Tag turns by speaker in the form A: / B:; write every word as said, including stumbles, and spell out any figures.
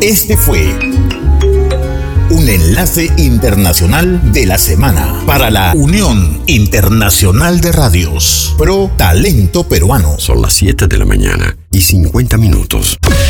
A: Este fue un enlace internacional de la semana para la Unión Internacional de Radios Pro Talento Peruano.
B: Son las siete de la mañana y cincuenta minutos.